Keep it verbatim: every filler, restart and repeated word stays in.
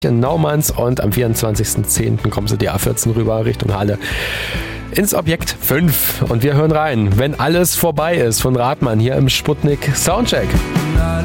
in Naumanns und am vierundzwanzigsten zehnten kommen sie die A vierzehn rüber Richtung Halle ins Objekt fünf. Und wir hören rein, wenn alles vorbei ist, von Rathmann hier im Sputnik Soundcheck.